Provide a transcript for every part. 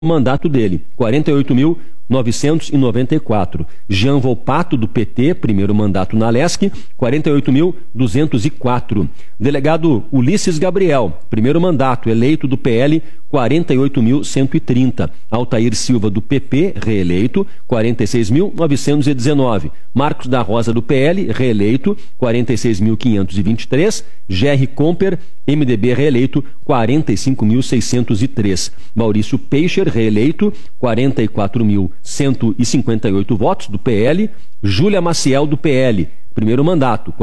mandato dele, 48.994. Jean Volpato, do PT, primeiro mandato na Alesc, 48.204. Delegado Ulisses Gabriel, primeiro mandato, eleito do PL, 48.130. Altair Silva, do PP, reeleito, 46.919. Marcos da Rosa, do PL, reeleito, 46.523. Jerry Comper, MDB, reeleito, 45.603. Maurício Peixer, reeleito, 44.158 votos, do PL. Júlia Maciel, do PL, primeiro mandato,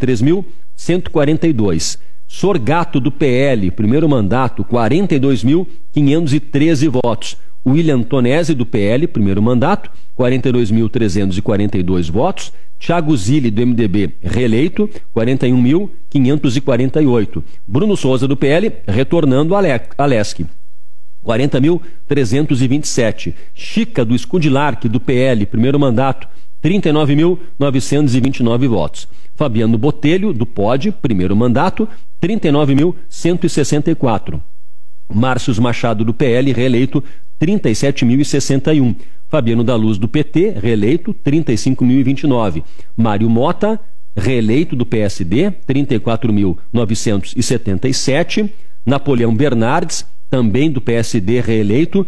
43.142. Sorgato, do PL, primeiro mandato, 42.513 votos. William Tonesi, do PL, primeiro mandato, 42.342 votos. Thiago Zilli, do MDB, reeleito, 41.548. Bruno Souza, do PL, retornando à Alesc, 40.327. Chica, do Escudilarque, do PL, primeiro mandato, 39.929 votos. Fabiano Botelho, do POD, primeiro mandato, 39.164. Márcios Machado, do PL, reeleito, 37.061. Fabiano da Luz, do PT, reeleito, 35.029. Mário Mota, reeleito, do PSD, 34.977. Napoleão Bernardes, também do PSD, reeleito,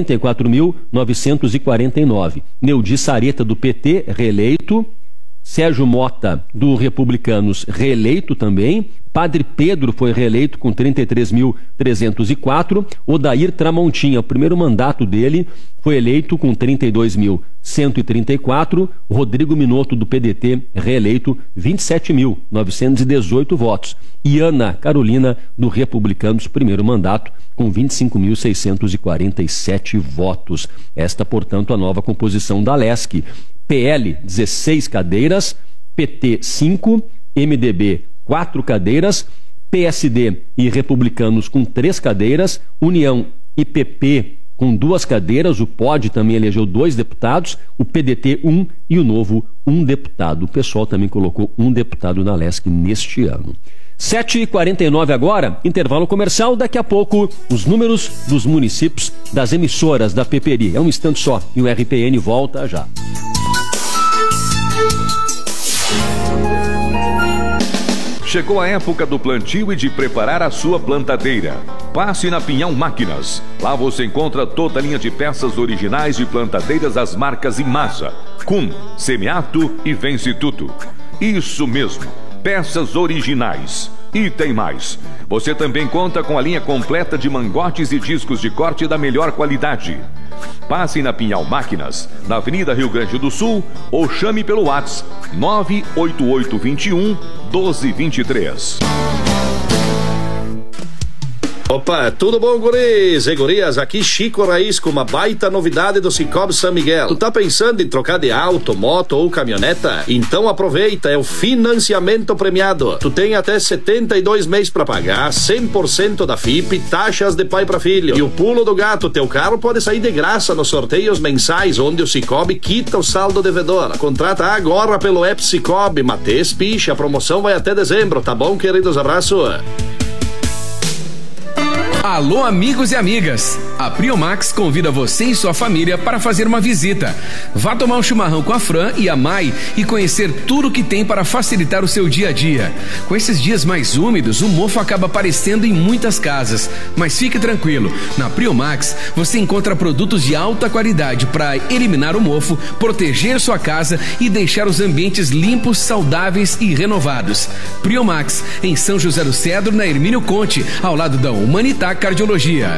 34.949. Neudi Sareta, do PT, reeleito. Sérgio Mota, do Republicanos, reeleito também. Padre Pedro foi reeleito com 33.304. Odair Tramontinha, o primeiro mandato dele, foi eleito com 32.134. Rodrigo Minotto, do PDT, reeleito, 27.918 votos. E Ana Carolina, do Republicanos, primeiro mandato, com 25.647 votos. Esta, portanto, a nova composição da Alesc. PL, 16 cadeiras, PT, 5, MDB, 4 cadeiras, PSD e Republicanos com 3 cadeiras, União e PP com 2 cadeiras, o POD também elegeu 2 deputados, o PDT 1 e o Novo 1 deputado. O pessoal também colocou 1 deputado na Alesc neste ano. 7h49 agora, intervalo comercial. Daqui a pouco, os números dos municípios das emissoras da Peperi. É um instante só e o RPN volta já. Chegou a época do plantio e de preparar a sua plantadeira. Passe na Pinhão Máquinas. Lá você encontra toda a linha de peças originais de plantadeiras das marcas Imasa, Kuhn, Semiato e Vence Tudo. Isso mesmo, peças originais. E tem mais. Você também conta com a linha completa de mangotes e discos de corte da melhor qualidade. Passe na Pinhal Máquinas, na Avenida Rio Grande do Sul, ou chame pelo WhatsApp 98821-1223. Opa, tudo bom, guris e gurias? Aqui Chico Raiz com uma baita novidade do Cicobi São Miguel. Tu tá pensando em trocar de auto, moto ou caminhoneta? Então aproveita, é o financiamento premiado. Tu tem até 72 meses pra pagar, 100% da FIP, taxas de pai pra filho. E o pulo do gato, teu carro pode sair de graça nos sorteios mensais, onde o Cicobi quita o saldo devedor. Contrata agora pelo app Cicobi, Matês Picha, a promoção vai até dezembro, tá bom, queridos? Abraço. Alô, amigos e amigas! A Priomax convida você e sua família para fazer uma visita. Vá tomar um chimarrão com a Fran e a Mai e conhecer tudo que tem para facilitar o seu dia a dia. Com esses dias mais úmidos, o mofo acaba aparecendo em muitas casas. Mas fique tranquilo, na Priomax você encontra produtos de alta qualidade para eliminar o mofo, proteger sua casa e deixar os ambientes limpos, saudáveis e renovados. Priomax, em São José do Cedro, na Hermínio Conte, ao lado da Humanitar Cardiologia.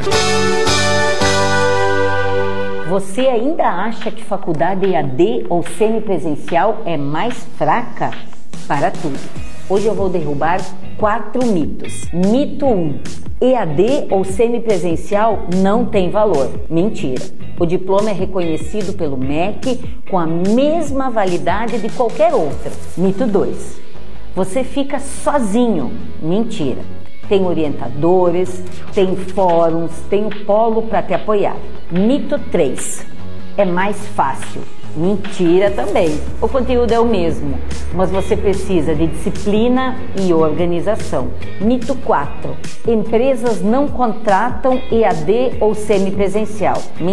Você ainda acha que faculdade EAD ou semipresencial é mais fraca? Para tudo. Hoje eu vou derrubar 4 mitos. Mito 1. EAD ou semipresencial não tem valor. Mentira. O diploma é reconhecido pelo MEC com a mesma validade de qualquer outro. Mito 2. Você fica sozinho. Mentira. Tem orientadores, tem fóruns, tem o polo para te apoiar. Mito 3. É mais fácil. Mentira também. O conteúdo é o mesmo, mas você precisa de disciplina e organização. Mito 4. Empresas não contratam EAD ou semipresencial.